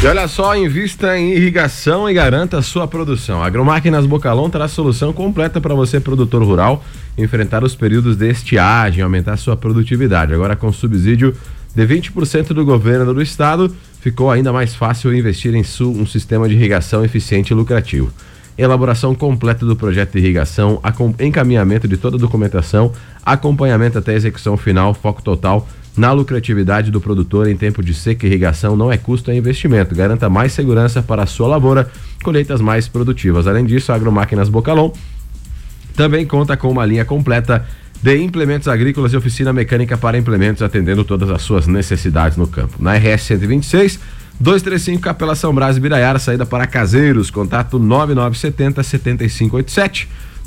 olha só, invista em irrigação e garanta a sua produção. Agromáquinas Bocalon traz solução completa para você, produtor rural, enfrentar os períodos de estiagem, aumentar a sua produtividade. Agora com subsídio de 20% do governo do estado, ficou ainda mais fácil investir em um sistema de irrigação eficiente e lucrativo. Elaboração completa do projeto de irrigação, encaminhamento de toda a documentação, acompanhamento até a execução final, foco total na lucratividade do produtor em tempo de seca e irrigação. Não é custo, é investimento. Garanta mais segurança para a sua lavoura, colheitas mais produtivas. Além disso, a Agromáquinas Bocalon também conta com uma linha completa de implementos agrícolas e oficina mecânica para implementos, atendendo todas as suas necessidades no campo. Na RS 126, 235 Capela São Brás e Biraiara, saída para Caseiros. Contato 9970-7587,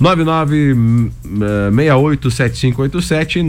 9968-7587,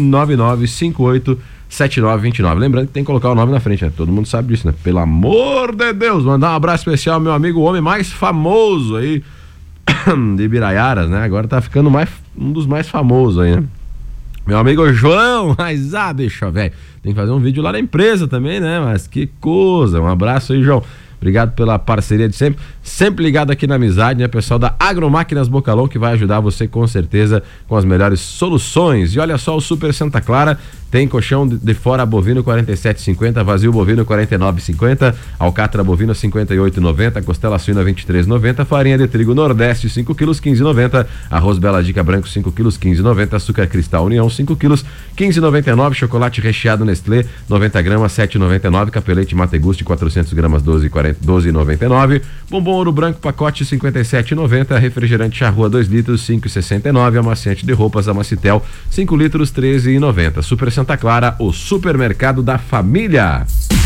9958-7929. Lembrando que tem que colocar o nome na frente, né? Todo mundo sabe disso, né? Pelo amor de Deus, mandar um abraço especial ao meu amigo, o homem mais famoso aí de Biraiaras, né? Agora tá ficando um dos mais famosos aí, né? Meu amigo João, mas bicho, velho, tem que fazer um vídeo lá na empresa também, né? Mas que coisa, um abraço aí, João. Obrigado pela parceria de sempre ligado aqui na amizade, né? Pessoal da Agromáquinas Bocalon, que vai ajudar você com certeza com as melhores soluções. E olha só, o Super Santa Clara tem colchão de fora bovino 47,50, vazio bovino 49,50, alcatra bovino 58,90, costela suína 23,90, farinha de trigo Nordeste 5 quilos 15,90, arroz Bela Dica branco 5 quilos 15,90, açúcar Cristal União 5 quilos 15,99, chocolate recheado Nestlé 90 gramas 7,99, capelete Mategusti 400 gramas 12,99, bombom Ouro Branco pacote 57,90, refrigerante Charrua 2 litros 5,69, amaciante de roupas Amacitel 5 litros 13,90. Super Santa Clara, o supermercado da família.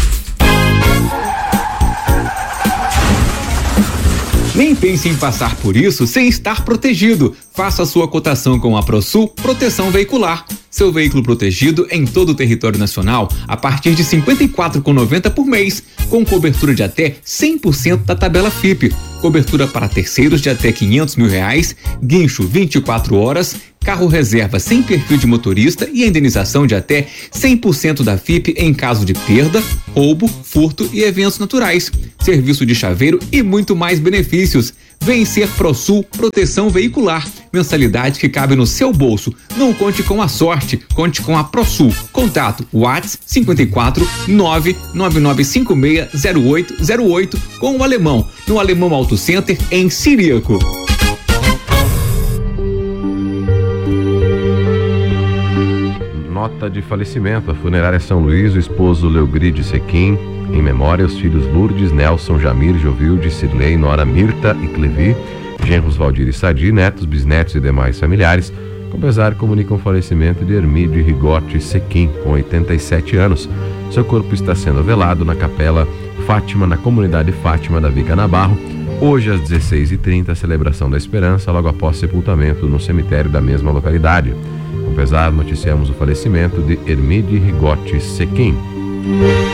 Nem pense em passar por isso sem estar protegido. Faça a sua cotação com a ProSul Proteção Veicular. Seu veículo protegido em todo o território nacional a partir de R$ 54,90 por mês, com cobertura de até 100% da tabela FIPE. Cobertura para terceiros de até R$500 mil, guincho 24 horas, carro reserva sem perfil de motorista e indenização de até 100% da FIPE em caso de perda, roubo, furto e eventos naturais. Serviço de chaveiro e muito mais benefícios. Vem ser ProSul Proteção Veicular. Mensalidade que cabe no seu bolso. Não conte com a sorte, conte com a ProSul. Contato WhatsApp 54 99956 0808 com o Alemão, no Alemão Auto Center em Ciríaco. Nota de falecimento. A funerária São Luís, o esposo Leogride Sequim, em memória, os filhos Lourdes, Nelson, Jamir, Jovilde, Cirlei, Nora, Mirta e Clevi, genros Valdir e Sadi, netos, bisnetos e demais familiares. Com pesar, comunicam o falecimento de Hermídio Rigotti Sequim, com 87 anos. Seu corpo está sendo velado na Capela Fátima, na comunidade Fátima da Vica Nabarro. Hoje, às 16h30, celebração da Esperança, logo após sepultamento no cemitério da mesma localidade. Com pesar, noticiamos o falecimento de Hermídio Rigotti Sequim.